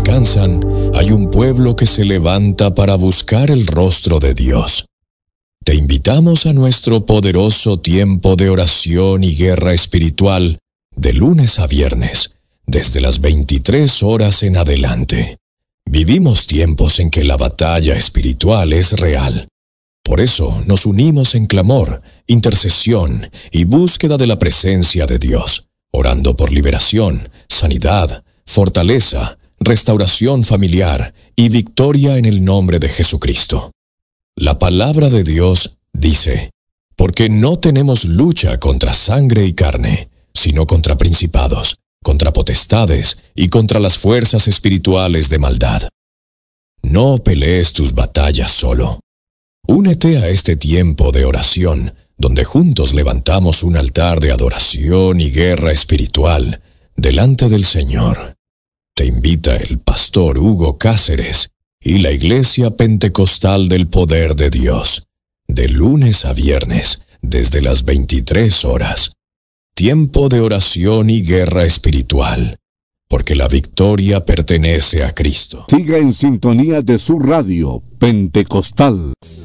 descansan, hay un pueblo que se levanta para buscar el rostro de Dios. Te invitamos a nuestro poderoso tiempo de oración y guerra espiritual de lunes a viernes, desde las 23 horas en adelante. Vivimos tiempos en que la batalla espiritual es real. Por eso nos unimos en clamor, intercesión y búsqueda de la presencia de Dios, orando por liberación, sanidad, fortaleza, restauración familiar y victoria en el nombre de Jesucristo. La palabra de Dios dice, porque no tenemos lucha contra sangre y carne, sino contra principados, contra potestades y contra las fuerzas espirituales de maldad. No pelees tus batallas solo. Únete a este tiempo de oración, donde juntos levantamos un altar de adoración y guerra espiritual delante del Señor. Te invita el pastor Hugo Cáceres y la Iglesia Pentecostal del Poder de Dios, de lunes a viernes, desde las 23 horas. Tiempo de oración y guerra espiritual, porque la victoria pertenece a Cristo. Siga en sintonía de su radio Pentecostal.